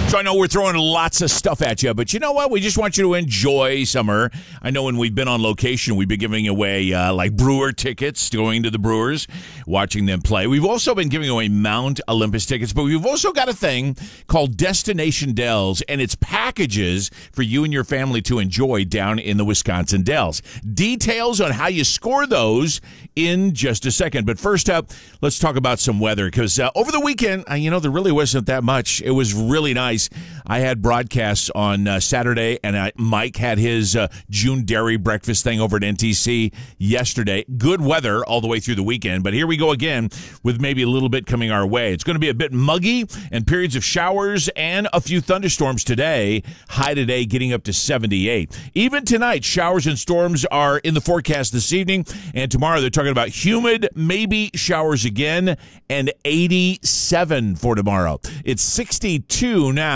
So I know we're throwing lots of stuff at you, but you know what? We just want you to enjoy summer. I know when we've been on location, we've been giving away like Brewer tickets, going to the Brewers, watching them play. We've also been giving away Mount Olympus tickets, but we've also got a thing called Destination Dells, and it's packages for you and your family to enjoy down in the Wisconsin Dells. Details on how you score those in just a second. But first up, let's talk about some weather, because over the weekend, there really wasn't that much. It was really nice. I had broadcasts on Saturday, and Mike had his June Dairy breakfast thing over at NTC yesterday. Good weather all the way through the weekend, but here we go again with maybe a little bit coming our way. It's going to be a bit muggy and periods of showers and a few thunderstorms today. High today getting up to 78. Even tonight, showers and storms are in the forecast this evening, and tomorrow they're talking about humid, maybe showers again, and 87 for tomorrow. It's 62 now.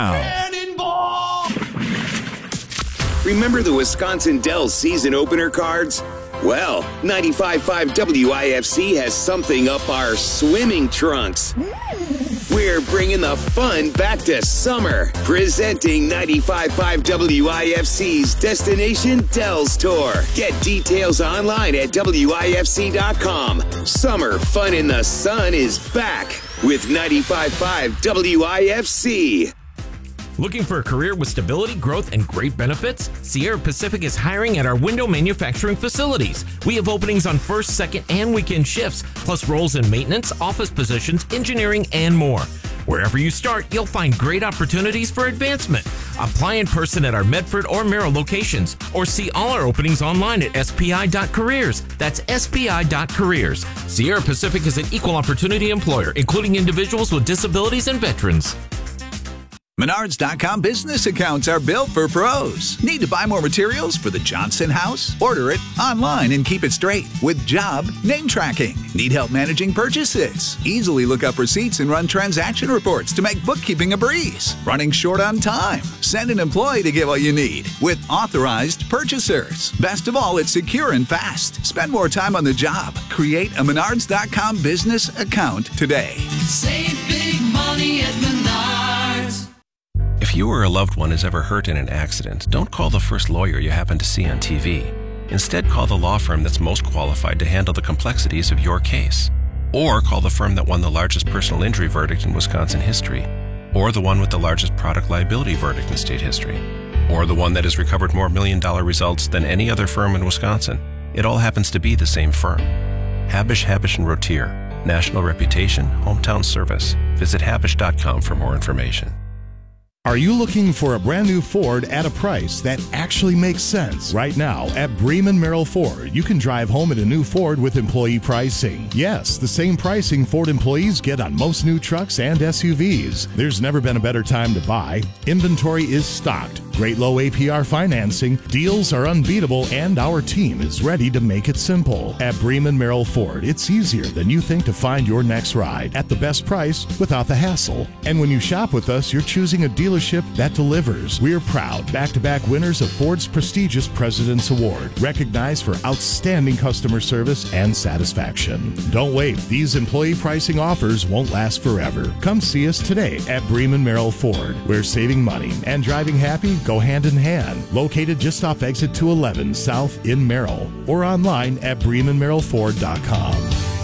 Remember the Wisconsin Dells season opener cards? Well, 95.5 WIFC has something up our swimming trunks. We're bringing the fun back to summer. Presenting 95.5 WIFC's Destination Dells Tour. Get details online at WIFC.com. Summer fun in the sun is back with 95.5 WIFC. Looking for a career with stability, growth, and great benefits? Sierra Pacific is hiring at our window manufacturing facilities. We have openings on first, second, and weekend shifts, plus roles in maintenance, office positions, engineering, and more. Wherever you start, you'll find great opportunities for advancement. Apply in person at our Medford or Merrill locations, or see all our openings online at spi.careers. That's spi.careers. Sierra Pacific is an equal opportunity employer, including individuals with disabilities and veterans. Menards.com business accounts are built for pros. Need to buy more materials for the Johnson house? Order it online and keep it straight with job name tracking. Need help managing purchases? Easily look up receipts and run transaction reports to make bookkeeping a breeze. Running short on time? Send an employee to get what you need with authorized purchasers. Best of all, it's secure and fast. Spend more time on the job. Create a Menards.com business account today. Save big money at Menards. If you or a loved one is ever hurt in an accident, don't call the first lawyer you happen to see on TV. Instead, call the law firm that's most qualified to handle the complexities of your case. Or call the firm that won the largest personal injury verdict in Wisconsin history. Or the one with the largest product liability verdict in state history. Or the one that has recovered more million-dollar results than any other firm in Wisconsin. It all happens to be the same firm. Habush, Habush & Rotier. National reputation, hometown service. Visit habush.com for more information. Are you looking for a brand new Ford at a price that actually makes sense? Right now at Bremen Merrill Ford, you can drive home in a new Ford with employee pricing. Yes, the same pricing Ford employees get on most new trucks and SUVs. There's never been a better time to buy. Inventory is stocked. Great low APR financing, deals are unbeatable, and our team is ready to make it simple. At Bremen Merrill Ford, it's easier than you think to find your next ride at the best price without the hassle. And when you shop with us, you're choosing a dealership that delivers. We're proud back-to-back winners of Ford's prestigious President's Award, recognized for outstanding customer service and satisfaction. Don't wait. These employee pricing offers won't last forever. Come see us today at Bremen Merrill Ford, where saving money and driving happy go hand in hand. Located just off exit 211 South in Merrill, or online at BremenMerrillFord.com.